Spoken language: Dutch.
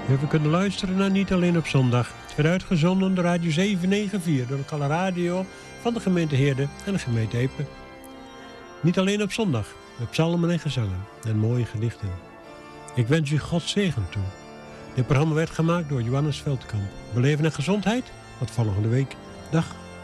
U heeft kunnen luisteren naar Niet Alleen op Zondag. Het werd uitgezonden door Radio 794, de lokale radio van de gemeente Heerde en de gemeente Epe. Niet alleen op zondag, met psalmen en gezangen en mooie gedichten. Ik wens u Gods zegen toe. Dit programma werd gemaakt door Johannes Veldkamp. Beleven en gezondheid, tot volgende week. Dag.